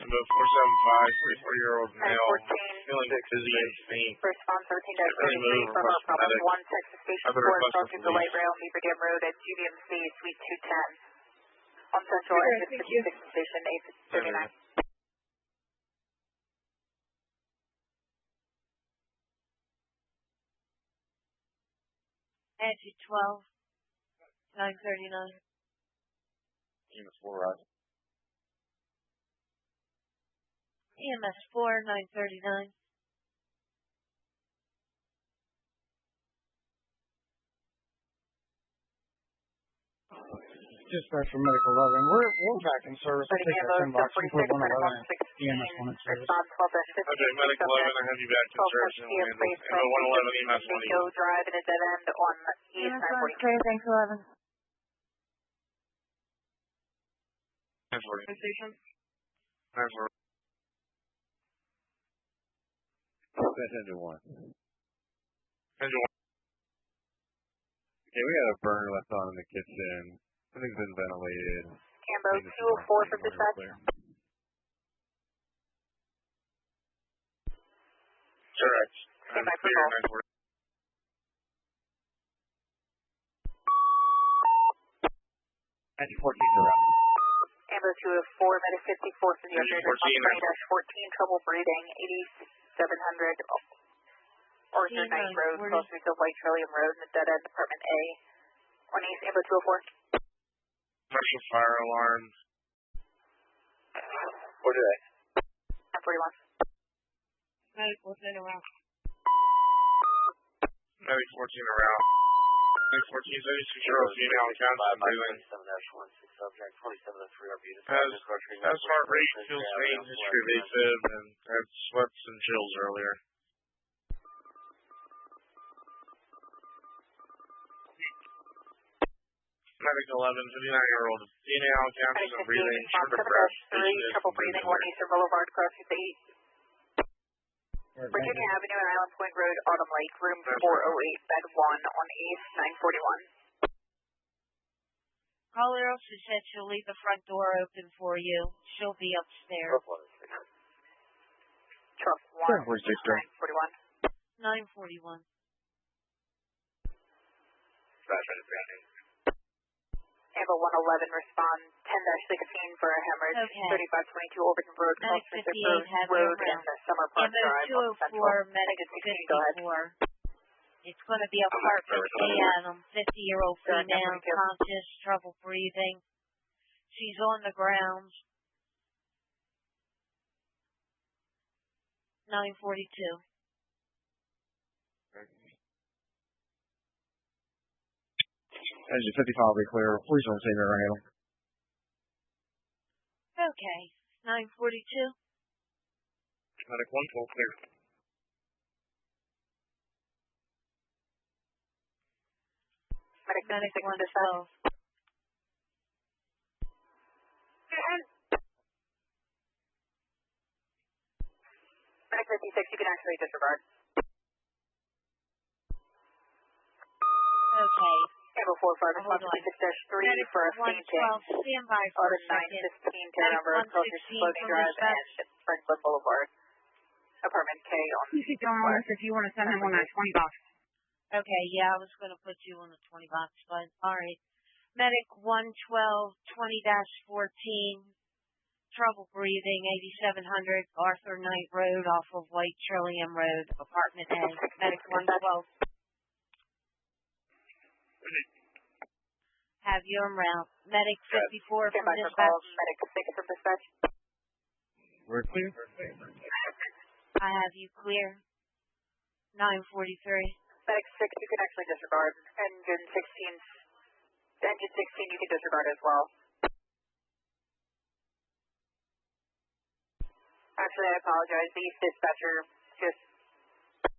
About 475, 44-year-old male, feeling dizzy and faint. Response 13-33 from our problem 1 Texas Station 4 crossing the light rail, Beaver Dam Road at GBMC Suite 210. On Central Exit 56 Station 839. Exit 12, 939. EMS 4 rising. EMS 4, 939. Dispatch from Medical 11. We're back in service. We'll take that 10 box. We put 111 EMS 1 in service. Okay, Medical 11, I have you back in service. And 111 EMS 1. Go drive in a dead end on East 940. Okay, thanks 11. 940. Station. 940. That's engine 1. Engine 1. Okay, we got a burner left on in the kitchen. Everything's been ventilated. Cambo 204 for dispatch. Correct. Stand by for call. 14 around. Cambo 204, Medic 54 for the update. 14, trouble breathing, 8700 Arthur Knight Road, closer to White Trillium Road, in the dead end, Department A. On East, Cambo 204. Commercial fire alarm. What today? 941. Medic 14 around. Medic 14 around. Medic 14 is 86-year-old female in constant breathing. 27-16 subject, 2703 RB. Has heart rate, feels faint, history evasive, and had sweats and chills earlier. Medic 11, 59-year-old female, constant breathing, short of breath, trouble breathing, 1 Eastern Boulevard, crossing the 8. Virginia Avenue and Island Point Road, Autumn Lake, room 408, bed 1 on East 941. Caller also said she'll leave the front door open for you. She'll be upstairs. Truck 1, 941. 941. Amber 111, respond 10-16 for a hemorrhage. Okay. 3522 Overton Road, Medic 58, have Road, your and the Summer Park Drive on Central. 204, Medic 54. It's going to be apartment A, Adam, 50-year-old female, conscious, trouble breathing. She's on the ground. 942. Engine 55 will be clear. Please don't say her handle. Okay, 942. Medic 112 clear. Medic 112. Medic 56, you can actually disregard. Okay. Amber 45, response 56-3 for a fainting. Stand by for a second. 915, Terra number, closest to Floating Drive and Franklin Boulevard. Apartment K on. You keep going on this if you want to send him on that 20 box. Okay, yeah, I was going to put you on the 20 box, but all right. Medic 112, 20-14, trouble breathing, 8700 Arthur Knight Road off of White Trillium Road, Apartment A. Medic 112. Have you en route. Medic 54 from dispatch. Medic 6 from dispatch. We're clear. I have you clear. 943. Medic 6, you can actually disregard. Engine 16, you can disregard as well. Actually, I apologize. The dispatcher just